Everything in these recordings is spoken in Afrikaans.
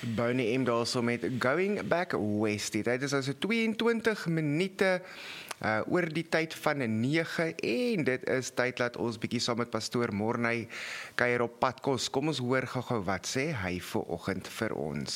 Bonnie M daar so met Going Back West. Die tyd is also 22 minute oor die tyd van 9 en dit is tyd dat ons bietjie saam met pastoor Morney kuier op padkos. Kom ons hoor gou wat sê hy vanoggend vir ons.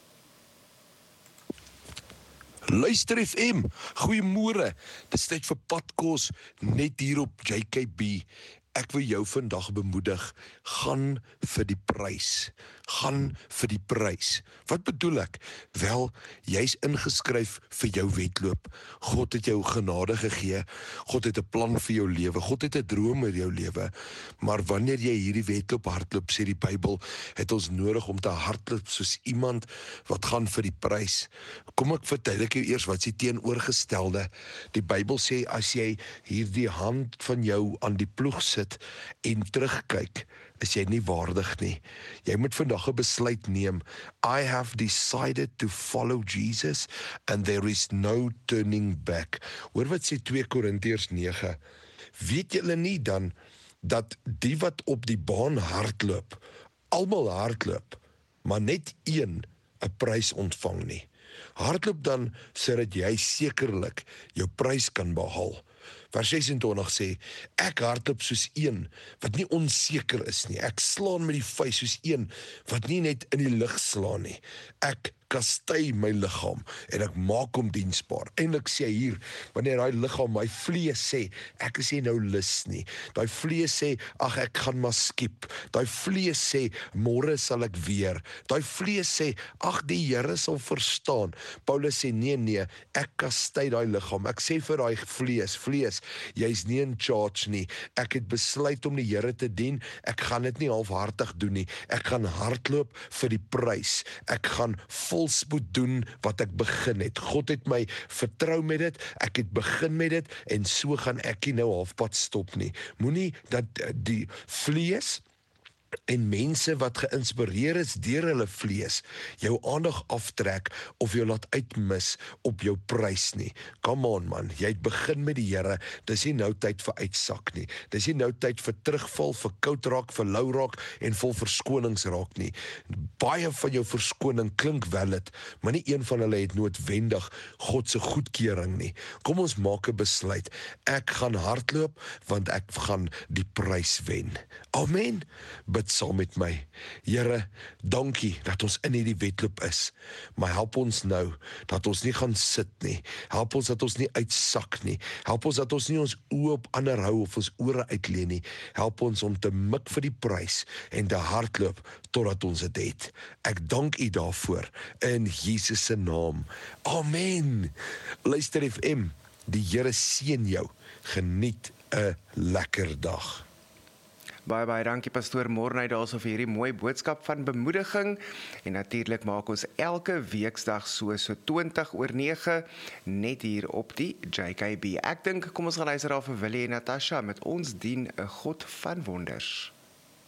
Luister FM, goeiemôre. Dis tyd vir padkos net hier op JKB. Ek wil jou vandag bemoedig, gaan vir die prys. Gaan vir die prys. Wat bedoel ek? Wel, jy's ingeskryf vir jou wedloop. God het jou genade gegee. God het 'n plan vir jou lewe. God het 'n droom oor jou lewe. Maar wanneer jy hierdie wedloop hardloop, sê die Bybel, het ons nodig om te hardloop soos iemand wat gaan vir die prys. Kom ek vertel jou eers wat is die teenoorgestelde. Die Bybel sê as jy hierdie hand van jou aan die ploeg sit en terugkyk, is jy nie waardig nie. Jy moet vandag 'n besluit neem. I have decided to follow Jesus and there is no turning back. Hoor wat sê 2 Korintiërs 9. Weet julle nie dan dat die wat op die baan hardloop, almal hardloop, maar net een 'n prys ontvang nie. Hardloop dan sodat jy sekerlik jou prys kan behaal. Vers 26 sê, ek hardloop soos een wat nie onseker is nie. Ek slaan met die vuis soos een wat nie net in die lug slaan nie. Ek kastei my liggaam en ek maak hom diensbaar. Eintlik sê hier, wanneer daai liggaam, my vlees sê, ek is nie nou lus nie. Daai vlees sê, ag ek gaan maar skiep. Daai vlees sê, môre sal ek weer. Daai vlees sê, ag die Here sal verstaan. Paulus sê, nee, ek kastei daai liggaam. Ek sê vir daai vlees, jy's nie in charge nie. Ek het besluit om die Here te dien. Ek gaan dit nie halfhartig doen nie. Ek gaan hardloop vir die prys. Ek gaan volspoed doen wat ek begin het. God het my vertrou met dit, ek het begin met dit en so gaan ek nie nou halfpad stop nie. Moenie dat die vlees en mense wat geïnspireer is deur hulle vlees jou aandag aftrek of jou laat uitmis op jou prys nie. Come on man, jy het begin met die Here, dis nie nou tyd vir uitsak nie. Dis nie nou tyd vir terugval, vir koud raak, vir lou raak en vol verskonings raak nie. Baie van jou verskoning klink valid, maar nie een van hulle het noodwendig God se goedkeuring nie. Kom ons maak 'n besluit. Ek gaan hardloop want ek gaan die prys wen. Amen. Bid saam met my. Here, dankie dat ons in hierdie wedloop is. Maar help ons nou dat ons nie gaan sit nie. Help ons dat ons nie uitsak nie. Help ons dat ons nie ons oë op ander hou of ons ore uitleen nie. Help ons om te mik vir die prys en te hardloop totdat ons dit het. Ek dank U daarvoor in Jesus se naam. Amen. Luister FM, die Here seën jou. Geniet 'n lekker dag. Baie dankie pastoor Morney daarso vir hierdie mooi boodskap van bemoediging en natuurlik maak ons elke weeksdag so 20:09 net hier op die JKB. Ek dink kom ons gaan luister daar vir Willie en Natasha met ons dien 'n God van wonders.